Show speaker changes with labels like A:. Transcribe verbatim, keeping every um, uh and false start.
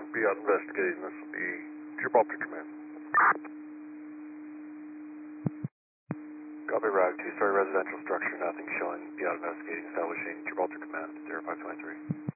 A: be out investigating. This will be Gibraltar Command. Copy, Route two, sorry, residential structure, nothing showing, be out investigating, establishing Gibraltar Command, zero five twenty-three.